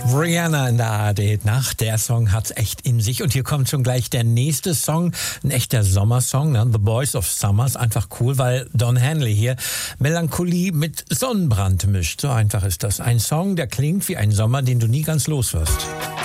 Rihanna in der ARD-Nacht. Der Song hat's echt in sich. Und hier kommt schon gleich der nächste Song. Ein echter Sommersong, ne? The Boys of Summers. Einfach cool, weil Don Henley hier Melancholie mit Sonnenbrand mischt. So einfach ist das. Ein Song, der klingt wie ein Sommer, den du nie ganz los wirst.